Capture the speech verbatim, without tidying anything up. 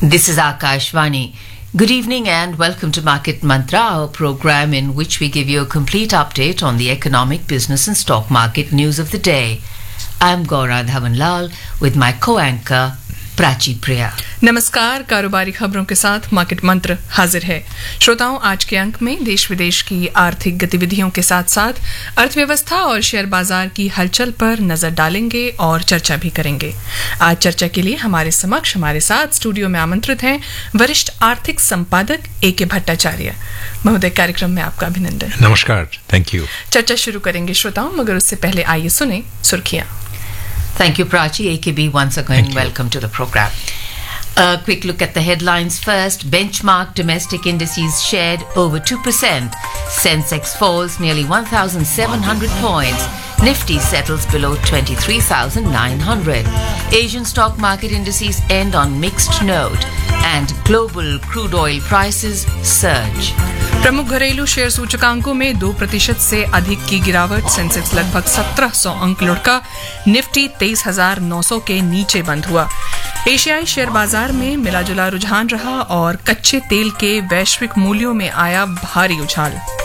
This is Akashvani. Good evening and welcome to Market Mantra, our program in which we give you a complete update on the economic, business and stock market news of the day. I'm Gaura Dhawanlal with my co-anchor Prachi प्रिया। नमस्कार। कारोबारी खबरों के साथ market मंत्र हाजिर है। श्रोताओं, आज के अंक में देश विदेश की आर्थिक गतिविधियों के साथ साथ अर्थव्यवस्था और शेयर बाजार की हलचल पर नजर डालेंगे और चर्चा भी करेंगे। आज चर्चा के लिए हमारे समक्ष हमारे साथ स्टूडियो में आमंत्रित हैं वरिष्ठ आर्थिक संपादक ए के भट्टाचार्य। महोदय, कार्यक्रम में आपका अभिनंदन। नमस्कार, थैंक यू। चर्चा शुरू करेंगे श्रोताओं, मगर उससे पहले आइए सुने सुर्खियां। Thank you, Prachi. A K B, once again, welcome to the program. A quick look at the headlines first. Benchmark domestic indices shared over two percent. Sensex falls nearly one thousand seven hundred points. Nifty settles below twenty-three thousand nine hundred. Asian stock market indices end on mixed note. And global crude oil prices surge. प्रमुख घरेलू share सूचकांकों में दो प्रतिशत से अधिक की गिरावट। सेंसेक्स लगभग सत्रह सौ अंक लुढ़का। निफ्टी तेईस हजार नौ सौ के नीचे बंद हुआ। एशियाई शेयर बाजार में मिलाजुला रुझान रहा और कच्चे तेल के वैश्विक मूल्यों में आया भारी उछाल।